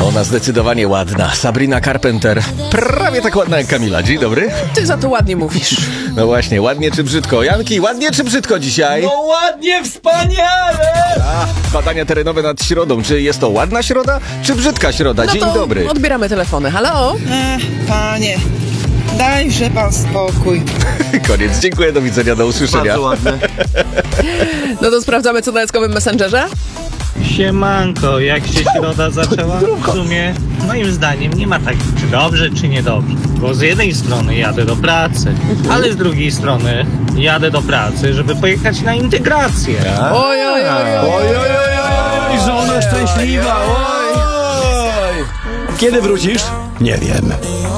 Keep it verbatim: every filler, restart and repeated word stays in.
ona zdecydowanie ładna. Sabrina Carpenter. Prawie tak ładna jak Kamila. Dzień dobry. Ty za to ładnie mówisz. No właśnie, ładnie czy brzydko? Janki, ładnie czy brzydko dzisiaj? No ładnie, wspaniale! A, badania terenowe nad środą. Czy jest to ładna środa, czy brzydka środa? No Dzień to dobry. odbieramy telefony. Halo? Ech, panie, dajże pan spokój. Koniec. Dziękuję, do widzenia, do usłyszenia. Bardzo ładne. No to sprawdzamy, co na jaskowym Messengerze. Siemanko, jak się środa zaczęła? W sumie, moim zdaniem, nie ma tak, czy dobrze, czy niedobrze. Bo z jednej strony jadę do pracy, ale z drugiej strony jadę do pracy, żeby pojechać na integrację. Oj, oj, oj, oj. Oj, oj, oj, oj, żona szczęśliwa, oj! Kiedy wrócisz? Nie wiem.